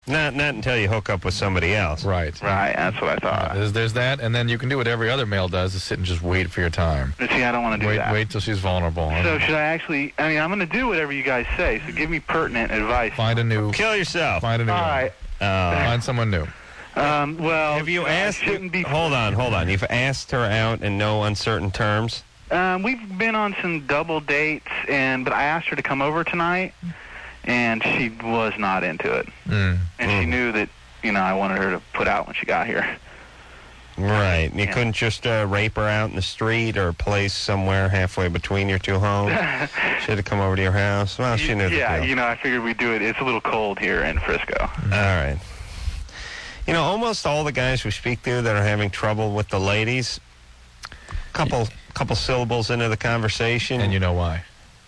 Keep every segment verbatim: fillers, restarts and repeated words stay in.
Not not until you hook up with somebody else. Right. Right, that's what I thought. There's, there's that, and then you can do what every other male does, is sit and just wait for your time. But see, I don't want to do Wait, that. wait till she's vulnerable. So should I actually, I mean, I'm going to do whatever you guys say, so give me pertinent advice. Find a new... Kill yourself. Find a new All one. right. Uh, Find someone new. Um, well, have you I asked... shouldn't be... Hold on, hold on. You've asked her out in no uncertain terms? Um, we've been on some double dates, and but I asked her to come over tonight, and she was not into it. Mm. And Mm. she knew that, you know, I wanted her to put out when she got here. Right. You Yeah. couldn't just uh, rape her out in the street or a place somewhere halfway between your two homes? She had to come over to your house? Well, she knew the Yeah, deal. you know, I figured we'd do it. It's a little cold here in Frisco. All right. You know, almost all the guys we speak to that are having trouble with the ladies, couple couple syllables into the conversation. And you know why.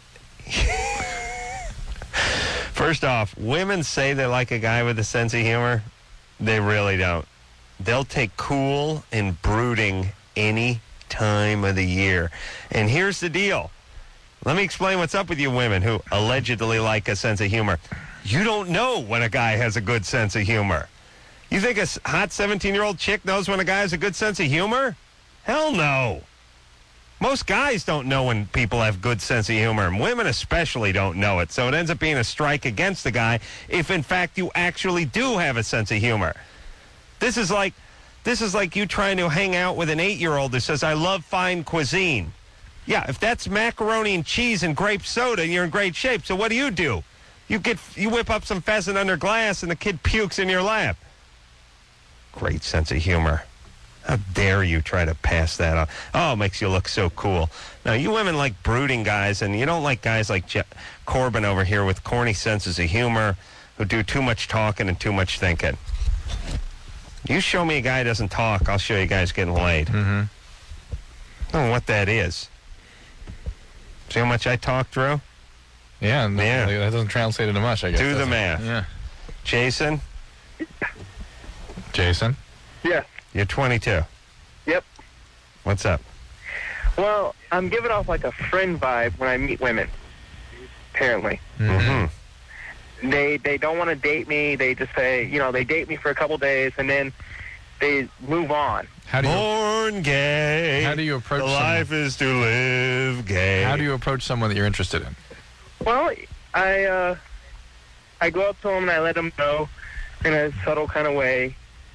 First off, women say they like a guy with a sense of humor. They really don't. They'll take cool and brooding any time of the year. And here's the deal. Let me explain what's up with you women who allegedly like a sense of humor. You don't know when a guy has a good sense of humor. You think a hot seventeen-year-old chick knows when a guy has a good sense of humor? Hell no. Most guys don't know when people have good sense of humor, and women especially don't know it. So it ends up being a strike against the guy if, in fact, you actually do have a sense of humor. This is like, this is like you trying to hang out with an eight-year-old that says, I love fine cuisine. Yeah, if that's macaroni and cheese and grape soda, you're in great shape. So what do you do? You get, you whip up some pheasant under glass, and the kid pukes in your lap. Great sense of humor. How dare you try to pass that on? Oh, it makes you look so cool. Now, you women like brooding guys, and you don't like guys like Je- Corbin over here with corny senses of humor who do too much talking and too much thinking. You show me a guy who doesn't talk, I'll show you guys getting laid. Mm-hmm. I don't know what that is. See how much I talk, Drew? Yeah, and Yeah. that doesn't translate into much, I guess. Do the does it? math. Yeah. Jason, Jason? Yeah. you're twenty-two. Yep. What's up? Well, I'm giving off like a friend vibe when I meet women. Apparently, Mm-hmm. they they don't want to date me. They just say, you know, they date me for a couple days and then they move on. How do you Born gay. How do you approach The someone? life is to live gay. How do you approach someone that you're interested in? Well, I uh, I go up to them and I let them know in a subtle kind of way,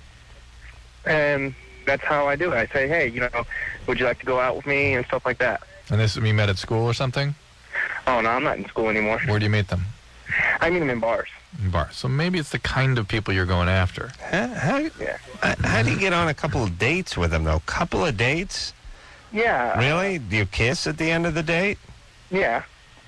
and that's how I do it. I say, hey, you know, would you like to go out with me and stuff like that. And this you met at school or something? Oh no, I'm not in school anymore. Where do you meet them? I meet them in bars. In bars. So maybe it's the kind of people you're going after. How, how, Yeah. uh, how do you get on a couple of dates with them, though? Couple of dates? Yeah. Really? Do you kiss at the end of the date? Yeah.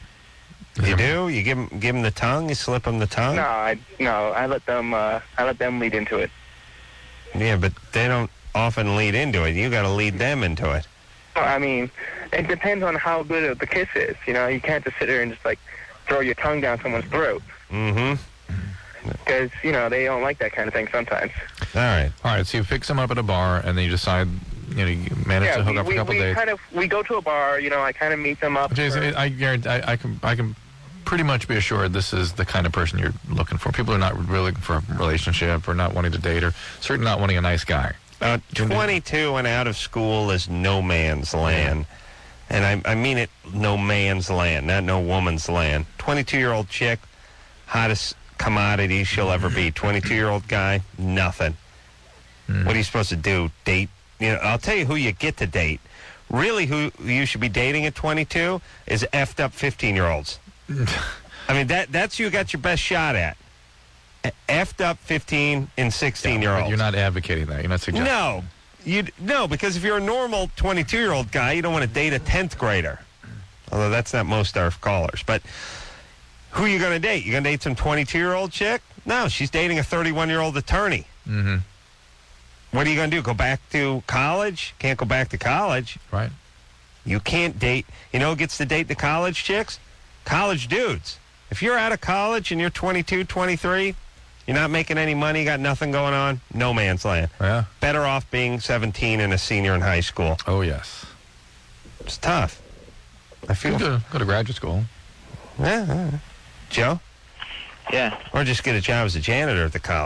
You do? You give them, give them the tongue? You slip them the tongue? No, I no, I let them uh, I let them lead into it. Yeah, but they don't often lead into it. You got to lead them into it. I mean, it depends on how good the kiss is. You know, you can't just sit there and just like throw your tongue down someone's throat Mm-hmm. because you know they don't like that kind of thing sometimes. All right. All right, so you pick someone up at a bar, and then you decide, you know, you manage to Yeah, hook we, up for a we, couple we days. kind of we go to a bar. You know, I kind of meet them up. Jason, for- I guarantee, I, I can, I can pretty much be assured this is the kind of person you're looking for. People are not really looking for a relationship, or not wanting to date, or certainly not wanting a nice guy. Uh, twenty-two and out of school is no man's land. And I, I mean it, no man's land, not no woman's land. twenty-two-year-old chick, hottest commodity she'll ever be. twenty-two-year-old guy, nothing. Mm. What are you supposed to do? Date? You know, I'll tell you who you get to date. Really, who you should be dating at twenty-two is effed up fifteen-year-olds. I mean, that that's who you got your best shot at. Effed up fifteen and sixteen-year-olds. But you're not advocating that. You're not suggesting. No, you no, because if you're a normal twenty-two-year-old guy, you don't want to date a tenth grader. Although that's not most our callers. But who are you going to date? You going to date some twenty-two-year-old chick? No, she's dating a thirty-one-year-old attorney. Mm-hmm. What are you going to do? Go back to college? Can't go back to college. Right. You can't date. You know who gets to date the college chicks? College dudes. If you're out of college and you're twenty-two, twenty-three, you're not making any money, you got nothing going on, no man's land. Yeah. Better off being seventeen and a senior in high school. Oh, yes. It's tough. I feel... Go to, go to graduate school. Yeah, all right. Joe? Yeah. Or just get a job as a janitor at the college.